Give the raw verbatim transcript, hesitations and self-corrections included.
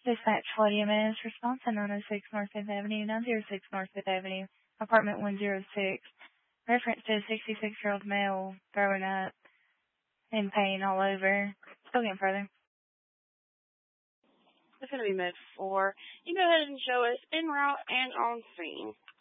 Dispatch Flood E M S, response to nine oh six North Fifth Avenue, nine oh six North Fifth Avenue, apartment one oh six. Reference to a sixty-six-year-old male throwing up in pain all over. Still getting further. It's going to be mid four. You go ahead and show us en route and on scene.